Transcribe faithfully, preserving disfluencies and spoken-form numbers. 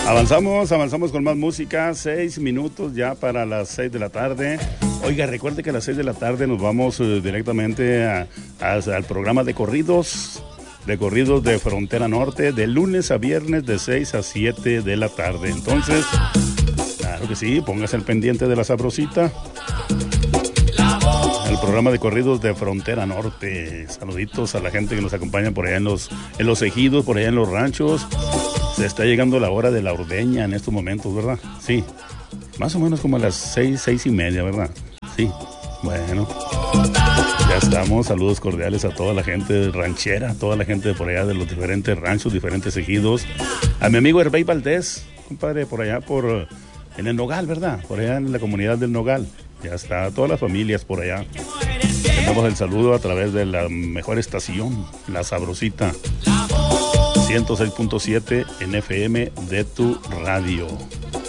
Avanzamos, avanzamos con más música, seis minutos ya para las seis de la tarde. Oiga, recuerde que a las seis de la tarde nos vamos uh, directamente a, a, al programa de corridos, de corridos de Frontera Norte, de lunes a viernes de seis a siete de la tarde. Entonces, claro que sí, póngase al pendiente de la sabrosita. El programa de corridos de Frontera Norte. Saluditos a la gente que nos acompaña por allá en los, en los ejidos, por allá en los ranchos. Se está llegando la hora de la ordeña en estos momentos, ¿verdad? Sí, más o menos como a las seis, seis y media, ¿verdad? Sí, bueno, ya estamos. Saludos cordiales a toda la gente ranchera, a toda la gente de por allá de los diferentes ranchos, diferentes ejidos. A mi amigo Herbey Valdés, compadre, por allá por, en el Nogal, ¿verdad? Por allá en la comunidad del Nogal. Ya está, todas las familias por allá. Tenemos el saludo a través de la mejor estación, La Sabrosita. ciento seis punto siete en F M de tu radio.